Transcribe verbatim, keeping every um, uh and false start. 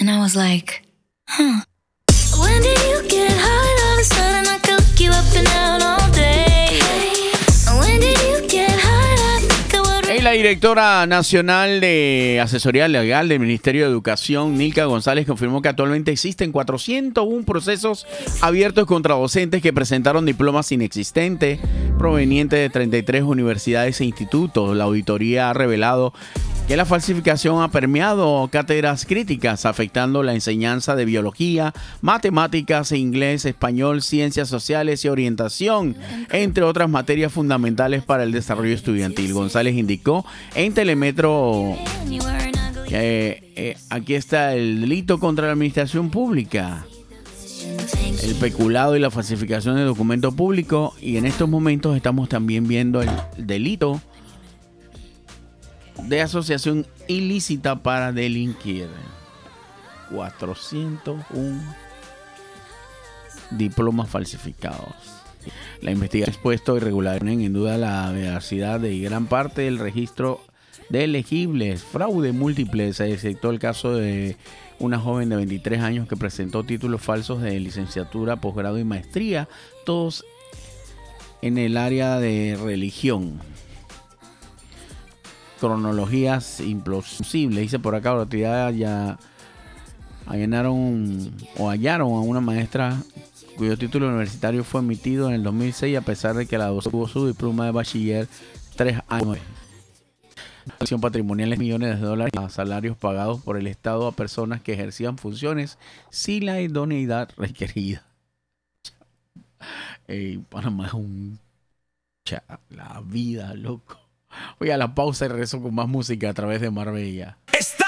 And I was like, huh. When did you get high all of a sudden I could look you up and down all day? When did you get high? I think I would... Y la directora nacional de asesoría legal del Ministerio de Educación, Nilka González, confirmó que actualmente existen cuatrocientos uno procesos abiertos contra docentes que presentaron diplomas inexistentes provenientes de treinta y tres universidades e institutos. La auditoría ha revelado que la falsificación ha permeado cátedras críticas, afectando la enseñanza de biología, matemáticas, inglés, español, ciencias sociales y orientación, entre otras materias fundamentales para el desarrollo estudiantil. González indicó en Telemetro que eh, eh, aquí está el delito contra la administración pública, el peculado y la falsificación de documento público, y en estos momentos estamos también viendo el delito de asociación ilícita para delinquir. cuatrocientos uno diplomas falsificados. La investigación ha expuesto irregularidades en duda la veracidad de gran parte del registro de elegibles. Fraude múltiple. Se detectó el caso de una joven de veintitrés años que presentó títulos falsos de licenciatura, posgrado y maestría, todos en el área de religión. Cronologías implausibles. Dice por acá, la autoridad ya allanaron o hallaron a una maestra cuyo título universitario fue emitido en el dos mil seis, a pesar de que la docente tuvo su diploma de bachiller tres años. La acción patrimonial es millones de dólares a salarios pagados por el Estado a personas que ejercían funciones sin la idoneidad requerida. Ey, Panamá es un... Cha, la vida, loco. Voy a la pausa y regreso con más música a través de Marbella. Está